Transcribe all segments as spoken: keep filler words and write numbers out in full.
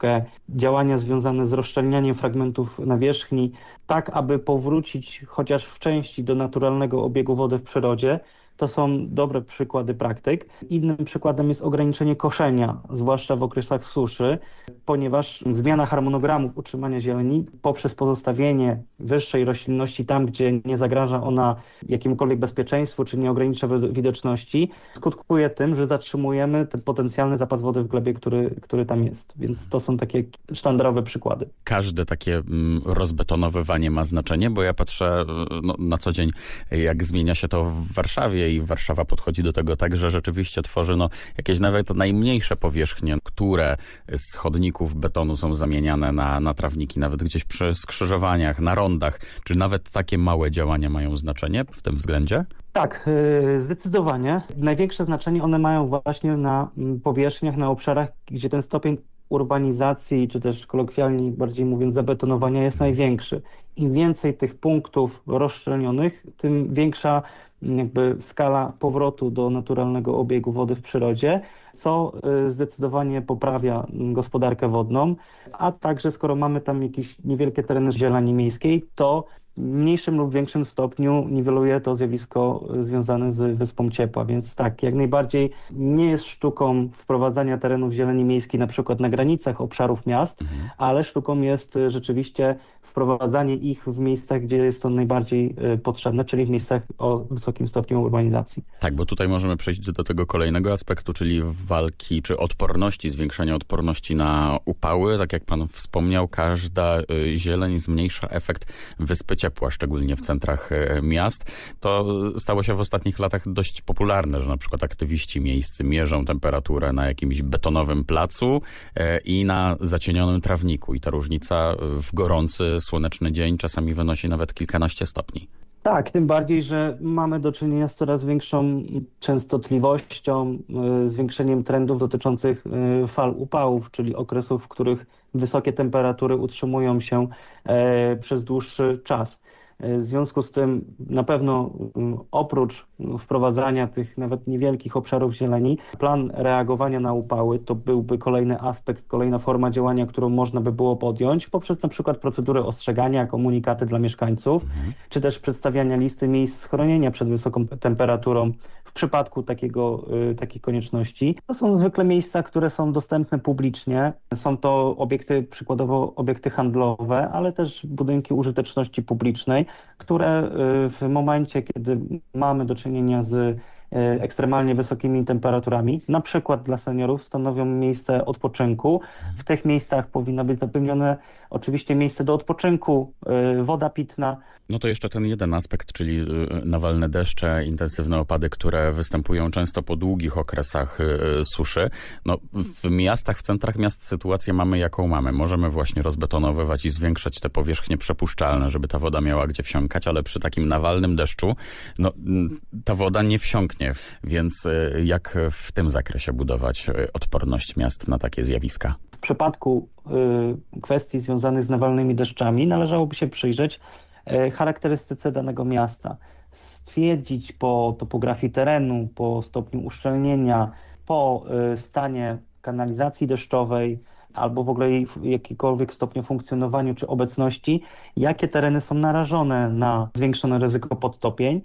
sieciówkę, działania związane z rozszczelnianiem fragmentów nawierzchni, tak aby powrócić chociaż w części do naturalnego obiegu wody w przyrodzie. To są dobre przykłady praktyk. Innym przykładem jest ograniczenie koszenia, zwłaszcza w okresach suszy, ponieważ zmiana harmonogramów utrzymania zieleni poprzez pozostawienie wyższej roślinności tam, gdzie nie zagraża ona jakiemukolwiek bezpieczeństwu czy nie ogranicza widoczności, skutkuje tym, że zatrzymujemy ten potencjalny zapas wody w glebie, który, który tam jest. Więc to są takie sztandarowe przykłady. Każde takie rozbetonowywanie ma znaczenie, bo ja patrzę no, na co dzień, jak zmienia się to w Warszawie i Warszawa podchodzi do tego tak, że rzeczywiście tworzy no, jakieś nawet najmniejsze powierzchnie, które z chodników betonu są zamieniane na, na trawniki, nawet gdzieś przy skrzyżowaniach, na rondach. Czy nawet takie małe działania mają znaczenie w tym względzie? Tak, zdecydowanie. Największe znaczenie one mają właśnie na powierzchniach, na obszarach, gdzie ten stopień urbanizacji, czy też kolokwialnie bardziej mówiąc zabetonowania jest największy. Im więcej tych punktów rozszczelnionych, tym większa jakby skala powrotu do naturalnego obiegu wody w przyrodzie, co zdecydowanie poprawia gospodarkę wodną, a także skoro mamy tam jakieś niewielkie tereny zieleni miejskiej, to w mniejszym lub większym stopniu niweluje to zjawisko związane z wyspą ciepła, więc tak, jak najbardziej nie jest sztuką wprowadzania terenów zieleni miejskiej na przykład na granicach obszarów miast, mhm. ale sztuką jest rzeczywiście wprowadzanie ich w miejscach, gdzie jest to najbardziej potrzebne, czyli w miejscach o wysokim stopniu urbanizacji. Tak, bo tutaj możemy przejść do tego kolejnego aspektu, czyli walki czy odporności, zwiększania odporności na upały. Tak jak pan wspomniał, każda zieleń zmniejsza efekt wyspy ciepła, szczególnie w centrach miast. To stało się w ostatnich latach dość popularne, że na przykład aktywiści miejscy mierzą temperaturę na jakimś betonowym placu i na zacienionym trawniku. I ta różnica w gorący, słoneczny dzień czasami wynosi nawet kilkanaście stopni. Tak, tym bardziej, że mamy do czynienia z coraz większą częstotliwością, zwiększeniem trendów dotyczących fal upałów, czyli okresów, w których wysokie temperatury utrzymują się przez dłuższy czas. W związku z tym na pewno oprócz wprowadzania tych nawet niewielkich obszarów zieleni, plan reagowania na upały to byłby kolejny aspekt, kolejna forma działania, którą można by było podjąć poprzez na przykład procedury ostrzegania, komunikaty dla mieszkańców, mhm. czy też przedstawiania listy miejsc schronienia przed wysoką temperaturą w przypadku takiego, takiej konieczności. To są zwykle miejsca, które są dostępne publicznie. Są to obiekty, przykładowo obiekty handlowe, ale też budynki użyteczności publicznej, które w momencie, kiedy mamy do czynienia z ekstremalnie wysokimi temperaturami, na przykład dla seniorów, stanowią miejsce odpoczynku. W tych miejscach powinno być zapewnione oczywiście miejsce do odpoczynku, woda pitna. No to jeszcze ten jeden aspekt, czyli nawalne deszcze, intensywne opady, które występują często po długich okresach suszy. No, w miastach, w centrach miast sytuację mamy jaką mamy. Możemy właśnie rozbetonowywać i zwiększać te powierzchnie przepuszczalne, żeby ta woda miała gdzie wsiąkać, ale przy takim nawalnym deszczu no, ta woda nie wsiąknie. Więc jak w tym zakresie budować odporność miast na takie zjawiska? W przypadku y, kwestii związanych z nawalnymi deszczami należałoby się przyjrzeć y, charakterystyce danego miasta. Stwierdzić po topografii terenu, po stopniu uszczelnienia, po y, stanie kanalizacji deszczowej albo w ogóle jej w jakikolwiek stopniu funkcjonowaniu czy obecności, jakie tereny są narażone na zwiększone ryzyko podtopień,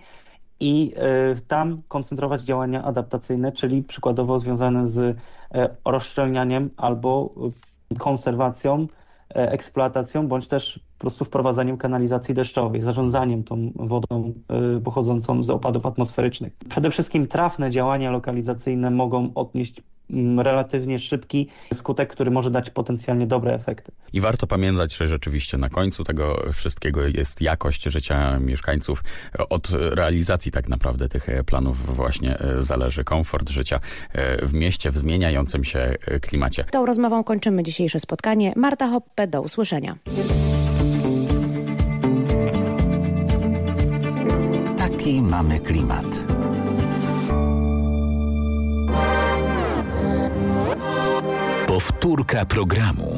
i y, tam koncentrować działania adaptacyjne, czyli przykładowo związane z y, rozszczelnianiem albo y, konserwacją, y, eksploatacją, bądź też po prostu wprowadzaniem kanalizacji deszczowej, zarządzaniem tą wodą y, pochodzącą z opadów atmosferycznych. Przede wszystkim trafne działania lokalizacyjne mogą odnieść relatywnie szybki skutek, który może dać potencjalnie dobre efekty. I warto pamiętać, że rzeczywiście na końcu tego wszystkiego jest jakość życia mieszkańców. Od realizacji tak naprawdę tych planów właśnie zależy komfort życia w mieście, w zmieniającym się klimacie. Tą rozmową kończymy dzisiejsze spotkanie. Marta Hoppe, do usłyszenia. Taki mamy klimat. Powtórka programu.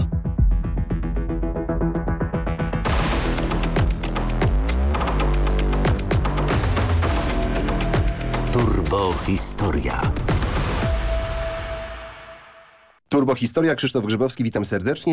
Turbohistoria. Turbohistoria, Krzysztof Grzybowski, witam serdecznie.